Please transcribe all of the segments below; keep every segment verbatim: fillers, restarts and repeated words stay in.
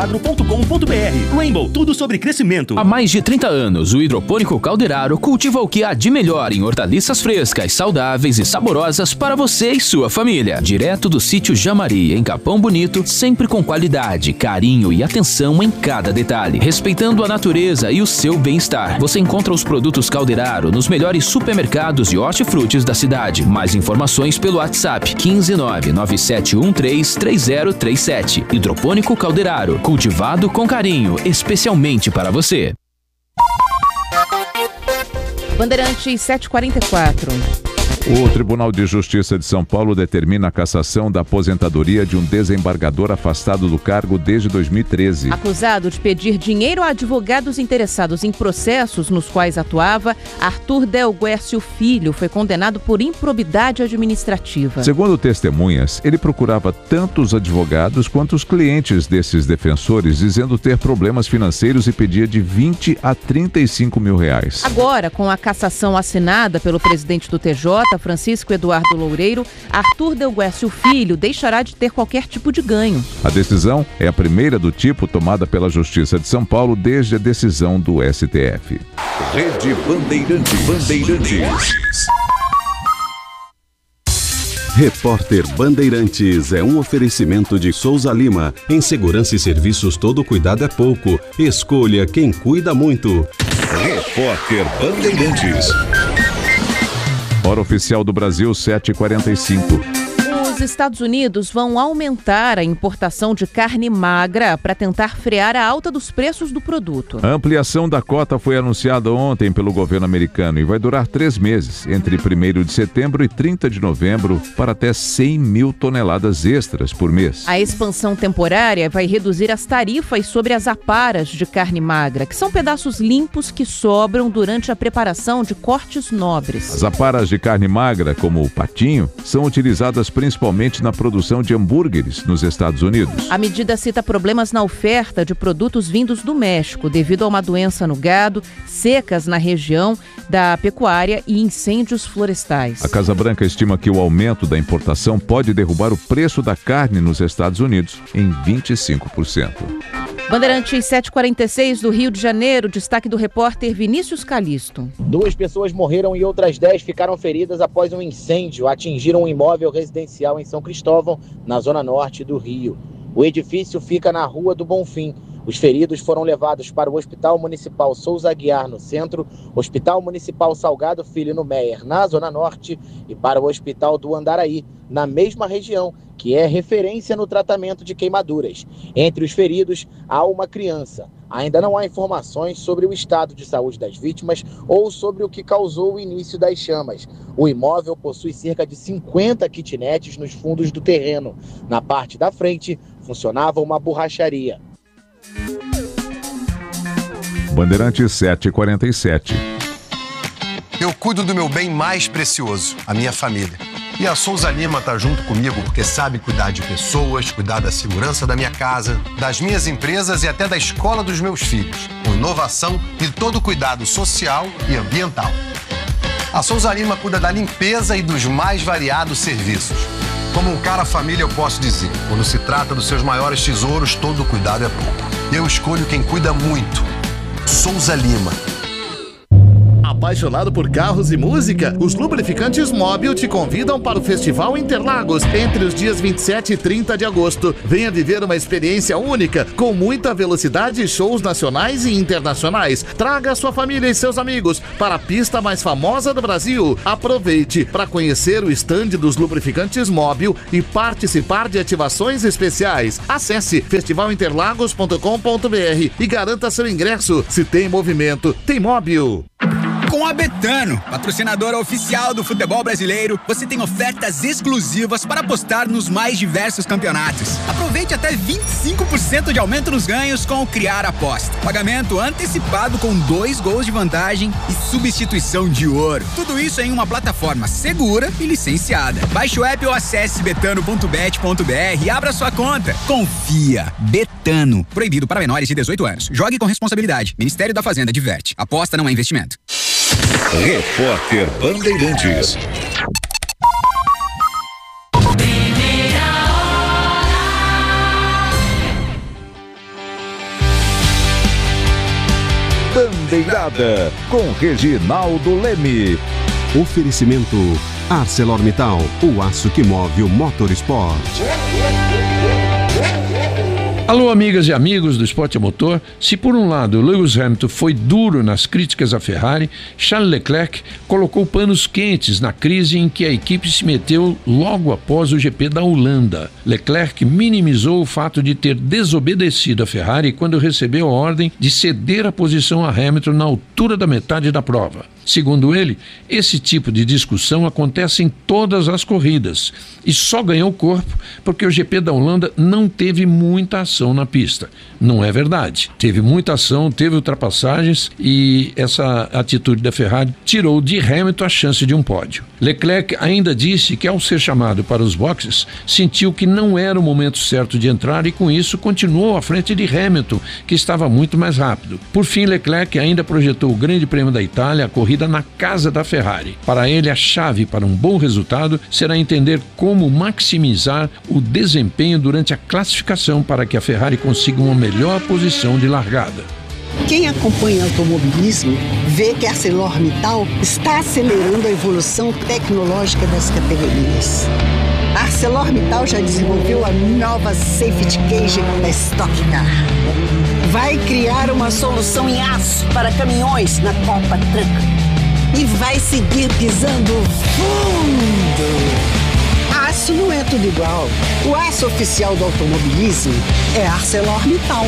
agro ponto com ponto br. Rainbow, tudo sobre crescimento. Há mais de trinta anos, o Hidropônico Calderaro cultiva o que há de melhor em hortaliças frescas, saudáveis e saborosas para você e sua família. Direto do sítio Jamari, em Capão Bonito, sempre com qualidade, carinho e atenção em cada detalhe, respeitando a natureza e o seu bem-estar. Você encontra os produtos Calderaro nos melhores supermercados e hortifrutis da cidade. Mais informações pelo WhatsApp quinze nove nove sete um três três zero três sete. Hidropônico Calderaro, cultivado com carinho, especialmente para você. Bandeirantes sete e quarenta e quatro. O Tribunal de Justiça de São Paulo determina a cassação da aposentadoria de um desembargador afastado do cargo desde dois mil e treze. Acusado de pedir dinheiro a advogados interessados em processos nos quais atuava, Arthur Del Guercio Filho foi condenado por improbidade administrativa. Segundo testemunhas, ele procurava tanto os advogados quanto os clientes desses defensores, dizendo ter problemas financeiros e pedia de vinte a trinta e cinco mil reais. Agora, com a cassação assinada pelo presidente do T J, Francisco Eduardo Loureiro, Arthur Del Guercio Filho deixará de ter qualquer tipo de ganho. A decisão é a primeira do tipo tomada pela Justiça de São Paulo desde a decisão do S T F. Rede Bandeirantes. Bandeirantes. Repórter Bandeirantes é um oferecimento de Souza Lima. Em segurança e serviços, todo cuidado é pouco. Escolha quem cuida muito. Repórter Bandeirantes. Hora oficial do Brasil, sete e quarenta e cinco. Os Estados Unidos vão aumentar a importação de carne magra para tentar frear a alta dos preços do produto. A ampliação da cota foi anunciada ontem pelo governo americano e vai durar três meses, entre primeiro de setembro e trinta de novembro, para até cem mil toneladas extras por mês. A expansão temporária vai reduzir as tarifas sobre as aparas de carne magra, que são pedaços limpos que sobram durante a preparação de cortes nobres. As aparas de carne magra, como o patinho, são utilizadas principalmente na produção de hambúrgueres nos Estados Unidos. A medida cita problemas na oferta de produtos vindos do México, devido a uma doença no gado, secas na região da pecuária e incêndios florestais. A Casa Branca estima que o aumento da importação pode derrubar o preço da carne nos Estados Unidos em vinte e cinco por cento. Bandeirantes sete e quarenta e seis do Rio de Janeiro, destaque do repórter Vinícius Calisto. Duas pessoas morreram e outras dez ficaram feridas após um incêndio atingir um imóvel residencial em São Cristóvão, na zona norte do Rio. O edifício fica na Rua do Bonfim. Os feridos foram levados para o Hospital Municipal Souza Aguiar, no centro, Hospital Municipal Salgado Filho, no Meier, na zona norte, e para o Hospital do Andaraí, na mesma região, que é referência no tratamento de queimaduras. Entre os feridos, há uma criança. Ainda não há informações sobre o estado de saúde das vítimas ou sobre o que causou o início das chamas. O imóvel possui cerca de cinquenta kitnets nos fundos do terreno. Na parte da frente, funcionava uma borracharia. Bandeirantes sete e quarenta e sete. Eu cuido do meu bem mais precioso, a minha família. E a Souza Lima tá junto comigo porque sabe cuidar de pessoas, cuidar da segurança da minha casa, das minhas empresas e até da escola dos meus filhos, com inovação e todo cuidado social e ambiental. A Souza Lima cuida da limpeza e dos mais variados serviços. Como um cara família, eu posso dizer, quando se trata dos seus maiores tesouros, todo cuidado é pouco. Eu escolho quem cuida muito. Souza Lima. Apaixonado por carros e música? Os Lubrificantes Móbil te convidam para o Festival Interlagos entre os dias vinte e sete e trinta de agosto. Venha viver uma experiência única, com muita velocidade e shows nacionais e internacionais. Traga sua família e seus amigos para a pista mais famosa do Brasil. Aproveite para conhecer o estande dos Lubrificantes Móbil e participar de ativações especiais. Acesse festival interlagos ponto com ponto br e garanta seu ingresso. Se tem movimento, tem Móbil. Com a Betano, patrocinadora oficial do futebol brasileiro, você tem ofertas exclusivas para apostar nos mais diversos campeonatos. Aproveite até vinte e cinco por cento de aumento nos ganhos com o Criar Aposta. Pagamento antecipado com dois gols de vantagem e substituição de ouro. Tudo isso em uma plataforma segura e licenciada. Baixe o app ou acesse betano ponto bet ponto br e abra sua conta. Confia. Betano. Proibido para menores de dezoito anos. Jogue com responsabilidade. Ministério da Fazenda diverte. Aposta não é investimento. Repórter Bandeirantes. Bandeirada, com Reginaldo Leme. Oferecimento ArcelorMittal, o aço que move o motorsport. Alô, amigas e amigos do Esporte a Motor. Se por um lado Lewis Hamilton foi duro nas críticas à Ferrari, Charles Leclerc colocou panos quentes na crise em que a equipe se meteu logo após o G P da Holanda. Leclerc minimizou o fato de ter desobedecido a Ferrari quando recebeu a ordem de ceder a posição a Hamilton na altura da metade da prova. Segundo ele, esse tipo de discussão acontece em todas as corridas e só ganhou corpo porque o G P da Holanda não teve muita ação na pista. Não é verdade. Teve muita ação, teve ultrapassagens e essa atitude da Ferrari tirou de Hamilton a chance de um pódio. Leclerc ainda disse que ao ser chamado para os boxes, sentiu que não era o momento certo de entrar e com isso continuou à frente de Hamilton, que estava muito mais rápido. Por fim, Leclerc ainda projetou o Grande Prêmio da Itália, a corrida na casa da Ferrari. Para ele, a chave para um bom resultado será entender como maximizar o desempenho durante a classificação para que a Ferrari consiga uma melhor posição de largada. Quem acompanha automobilismo vê que a ArcelorMittal está acelerando a evolução tecnológica das categorias. A ArcelorMittal já desenvolveu a nova Safety Cage da Stock Car. Vai criar uma solução em aço para caminhões na Copa Truck. E vai seguir pisando fundo. Aço não é tudo igual. O aço oficial do automobilismo é ArcelorMittal.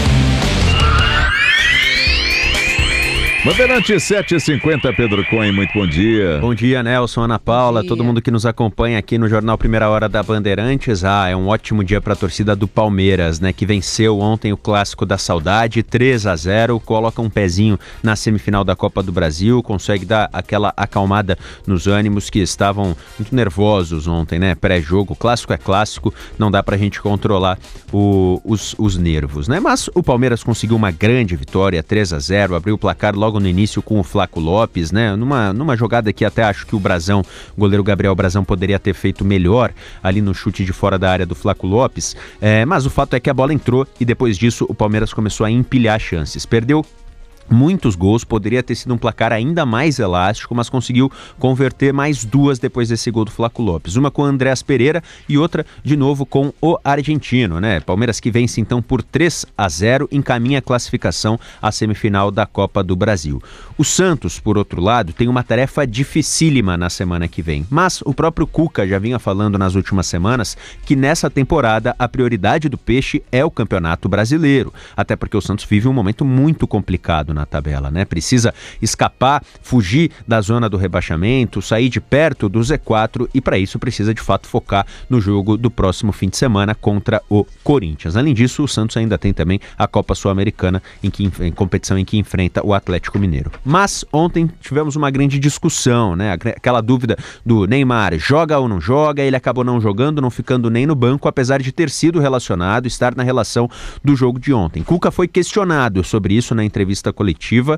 Bandeirantes sete e cinquenta, Pedro Cohen, muito bom dia. Bom dia, Nelson, Ana Paula, todo mundo que nos acompanha aqui no Jornal Primeira Hora da Bandeirantes. Ah, é um ótimo dia para a torcida do Palmeiras, né, que venceu ontem o Clássico da Saudade, três a zero, coloca um pezinho na semifinal da Copa do Brasil, consegue dar aquela acalmada nos ânimos que estavam muito nervosos ontem, né, pré-jogo. Clássico é clássico, não dá pra gente controlar o, os, os nervos, né, mas o Palmeiras conseguiu uma grande vitória, três a zero, abriu o placar logo no início com o Flaco Lopes, né? Numa, numa jogada que até acho que o Brazão, o goleiro Gabriel Brazão poderia ter feito melhor ali no chute de fora da área do Flaco Lopes, é, mas o fato é que a bola entrou e depois disso o Palmeiras começou a empilhar chances. Perdeu muitos gols, poderia ter sido um placar ainda mais elástico, mas conseguiu converter mais duas depois desse gol do Flaco Lopes. Uma com o Andréas Pereira e outra de novo com o argentino, né? Palmeiras que vence então por três a zero, encaminha a classificação à semifinal da Copa do Brasil. O Santos, por outro lado, tem uma tarefa dificílima na semana que vem, mas o próprio Cuca já vinha falando nas últimas semanas que nessa temporada a prioridade do Peixe é o Campeonato Brasileiro, até porque o Santos vive um momento muito complicado na tabela, né? Precisa escapar, fugir da zona do rebaixamento, sair de perto do Z quatro e para isso precisa de fato focar no jogo do próximo fim de semana contra o Corinthians. Além disso, o Santos ainda tem também a Copa Sul-Americana em, que, em competição em que enfrenta o Atlético Mineiro. Mas ontem tivemos uma grande discussão, né? Aquela dúvida do Neymar, joga ou não joga? Ele acabou não jogando, não ficando nem no banco, apesar de ter sido relacionado, estar na relação do jogo de ontem. Cuca foi questionado sobre isso na entrevista coletiva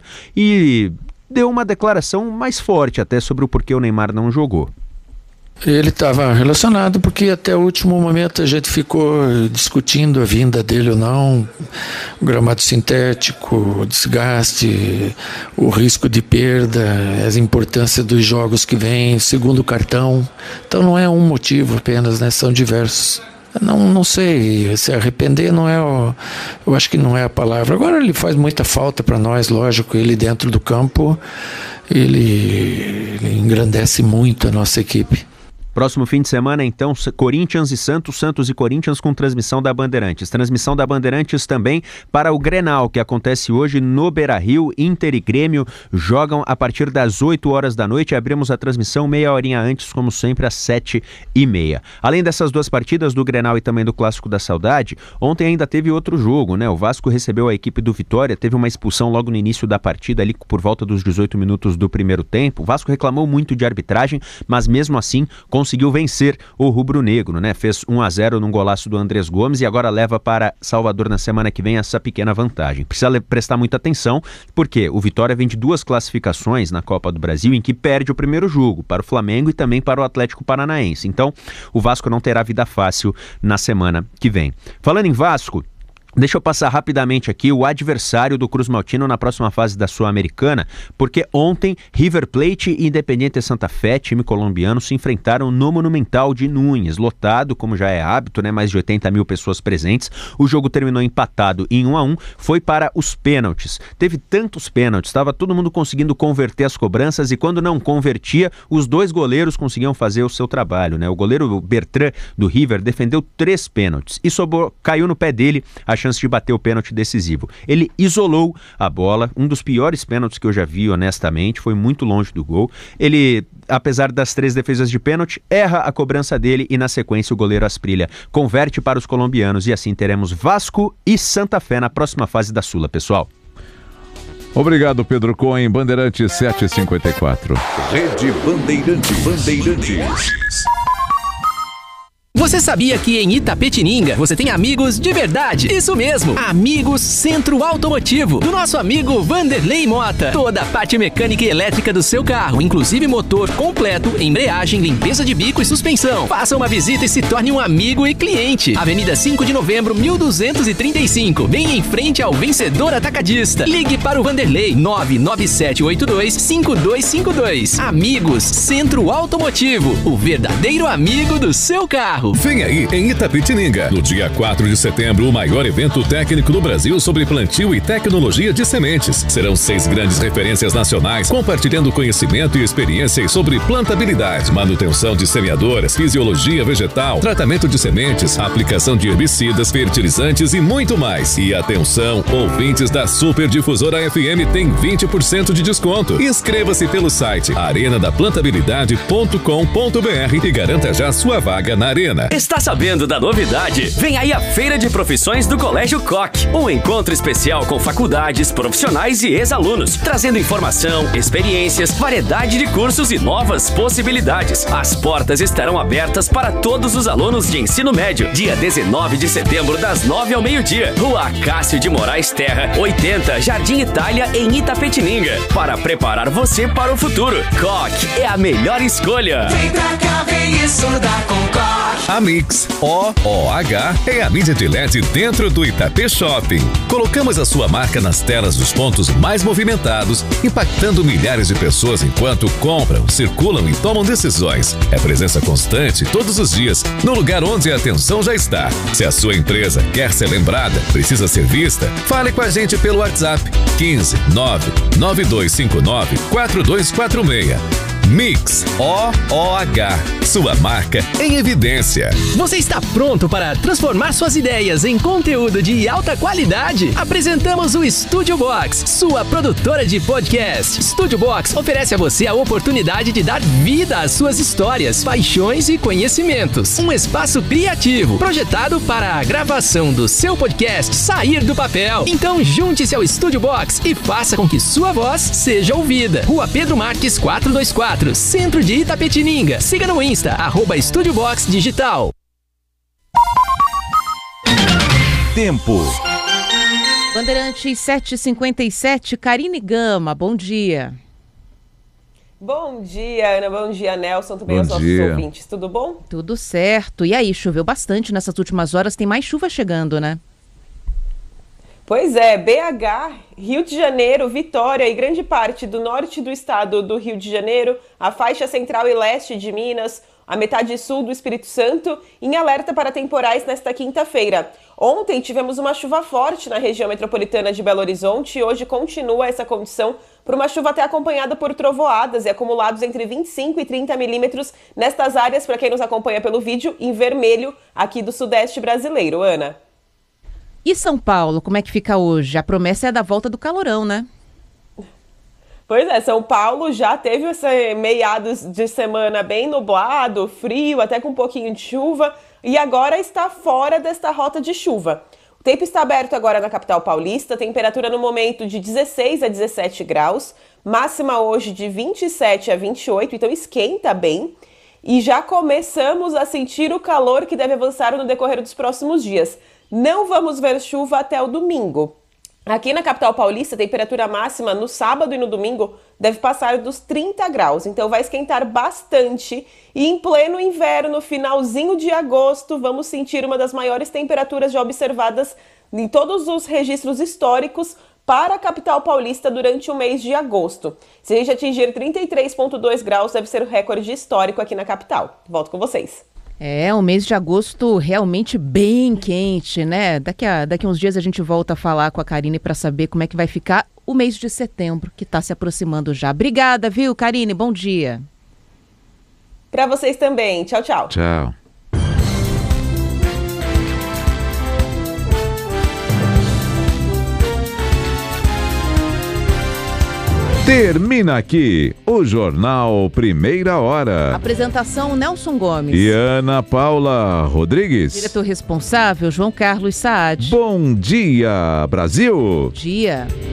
e deu uma declaração mais forte até sobre o porquê o Neymar não jogou. Ele estava relacionado porque até o último momento a gente ficou discutindo a vinda dele ou não, o gramado sintético, o desgaste, o risco de perda, a importância dos jogos que vêm, segundo cartão. Então não é um motivo apenas, né? São diversos. Não, não sei, se arrepender não é o, eu acho que não é a palavra. Agora ele faz muita falta para nós, lógico, ele dentro do campo, ele, ele engrandece muito a nossa equipe. Próximo fim de semana, então, Corinthians e Santos, Santos e Corinthians com transmissão da Bandeirantes. Transmissão da Bandeirantes também para o Grenal, que acontece hoje no Beira-Rio. Inter e Grêmio jogam a partir das oito horas da noite. Abrimos a transmissão meia horinha antes, como sempre, às sete e meia. Além dessas duas partidas, do Grenal e também do Clássico da Saudade, ontem ainda teve outro jogo, né? O Vasco recebeu a equipe do Vitória, teve uma expulsão logo no início da partida, ali por volta dos dezoito minutos do primeiro tempo. O Vasco reclamou muito de arbitragem, mas mesmo assim, com conseguiu vencer o rubro-negro, né? Fez um a zero num golaço do Andrés Gomes e agora leva para Salvador na semana que vem essa pequena vantagem. Precisa prestar muita atenção, porque o Vitória vem de duas classificações na Copa do Brasil em que perde o primeiro jogo para o Flamengo e também para o Atlético Paranaense. Então, o Vasco não terá vida fácil na semana que vem. Falando em Vasco, Deixa eu passar rapidamente aqui o adversário do Cruz Maltino na próxima fase da Sul-Americana, porque ontem River Plate e Independiente Santa Fé, time colombiano, se enfrentaram no Monumental de Núñez, lotado, como já é hábito, né? Mais de oitenta mil pessoas presentes. O jogo terminou empatado em um a um, foi para os pênaltis. Teve tantos pênaltis, estava todo mundo conseguindo converter as cobranças e quando não convertia, os dois goleiros conseguiam fazer o seu trabalho, né? O goleiro Bertrand do River defendeu três pênaltis e sobrou, caiu no pé dele a chance de bater o pênalti decisivo. Ele isolou a bola, um dos piores pênaltis que eu já vi, honestamente, foi muito longe do gol. Ele, apesar das três defesas de pênalti, erra a cobrança dele e na sequência o goleiro Asprilla converte para os colombianos e assim teremos Vasco e Santa Fé na próxima fase da Sula, pessoal. Obrigado, Pedro Cohen, Bandeirantes sete e cinquenta e quatro. Rede Bandeirantes. Bandeirantes. Você sabia que em Itapetininga você tem amigos de verdade? Isso mesmo, Amigos Centro Automotivo, do nosso amigo Vanderlei Mota. Toda a parte mecânica e elétrica do seu carro, inclusive motor completo, embreagem, limpeza de bico e suspensão. Faça uma visita e se torne um amigo e cliente. Avenida cinco de novembro, mil duzentos e trinta e cinco, bem em frente ao Vencedor Atacadista. Ligue para o Vanderlei nove nove sete oito dois cinco dois cinco dois. Amigos Centro Automotivo, o verdadeiro amigo do seu carro. Vem aí em Itapetininga, no dia quatro de setembro, o maior evento técnico do Brasil sobre plantio e tecnologia de sementes. Serão seis grandes referências nacionais compartilhando conhecimento e experiências sobre plantabilidade, manutenção de semeadoras, fisiologia vegetal, tratamento de sementes, aplicação de herbicidas, fertilizantes e muito mais. E atenção, ouvintes da Super Difusora F M têm vinte por cento de desconto. Inscreva-se pelo site arena da plantabilidade ponto com ponto b r e garanta já sua vaga na Arena. Está sabendo da novidade? Vem aí a Feira de Profissões do Colégio Koch, um encontro especial com faculdades, profissionais e ex-alunos, trazendo informação, experiências, variedade de cursos e novas possibilidades. As portas estarão abertas para todos os alunos de ensino médio, dia dezenove de setembro, das nove ao meio-dia, Rua Cássio de Moraes Terra, oitenta, Jardim Itália, em Itapetininga, para preparar você para o futuro. Koch é a melhor escolha. Vem pra cá, vem estudar com Koch. A Mix, O O H, é a mídia de L E D dentro do Itapê Shopping. Colocamos a sua marca nas telas dos pontos mais movimentados, impactando milhares de pessoas enquanto compram, circulam e tomam decisões. É presença constante todos os dias, no lugar onde a atenção já está. Se a sua empresa quer ser lembrada, precisa ser vista, fale com a gente pelo WhatsApp quinze nove nove dois cinco nove quatro dois quatro seis. Mix, O O H, sua marca em evidência. Você está pronto para transformar suas ideias em conteúdo de alta qualidade? Apresentamos o Studio Box, sua produtora de podcast. Studio Box oferece a você a oportunidade de dar vida às suas histórias, paixões e conhecimentos. Um espaço criativo, projetado para a gravação do seu podcast sair do papel. Então junte-se ao Studio Box e faça com que sua voz seja ouvida. Rua Pedro Marques quatrocentos e vinte e quatro, Centro de Itapetininga. Siga no Insta, arroba Studio Box Digital. Tempo. Bandeirantes sete e cinquenta e sete, Karine Gama, bom dia. Bom dia, Ana, bom dia, Nelson, tudo bem aos nossos ouvintes, tudo bom? Tudo certo. E aí, choveu bastante nessas últimas horas, tem mais chuva chegando, né? Pois é, B H, Rio de Janeiro, Vitória e grande parte do norte do estado do Rio de Janeiro, a faixa central e leste de Minas, a metade sul do Espírito Santo, em alerta para temporais nesta quinta-feira. Ontem tivemos uma chuva forte na região metropolitana de Belo Horizonte e hoje continua essa condição por uma chuva até acompanhada por trovoadas e acumulados entre vinte e cinco e trinta milímetros nestas áreas, para quem nos acompanha pelo vídeo, em vermelho aqui do sudeste brasileiro. Ana. E São Paulo, como é que fica hoje? A promessa é da volta do calorão, né? Pois é, São Paulo já teve esse meados de semana bem nublado, frio, até com um pouquinho de chuva, e agora está fora desta rota de chuva. O tempo está aberto agora na capital paulista, temperatura no momento de dezesseis a dezessete graus, máxima hoje de vinte e sete a vinte e oito, então esquenta bem. E já começamos a sentir o calor que deve avançar no decorrer dos próximos dias. Não vamos ver chuva até o domingo. Aqui na capital paulista, a temperatura máxima no sábado e no domingo deve passar dos trinta graus, então vai esquentar bastante. E em pleno inverno, finalzinho de agosto, vamos sentir uma das maiores temperaturas já observadas em todos os registros históricos para a capital paulista durante o mês de agosto. Se a gente atingir trinta e três vírgula dois graus, deve ser o recorde histórico aqui na capital. Volto com vocês. É, um mês de agosto realmente bem quente, né? Daqui a, daqui a uns dias a gente volta a falar com a Karine para saber como é que vai ficar o mês de setembro, que está se aproximando já. Obrigada, viu, Karine? Bom dia. Para vocês também. Tchau, tchau. Tchau. Termina aqui o Jornal Primeira Hora. Apresentação Nelson Gomes. E Ana Paula Rodrigues. Diretor responsável João Carlos Saad. Bom dia, Brasil. Bom dia.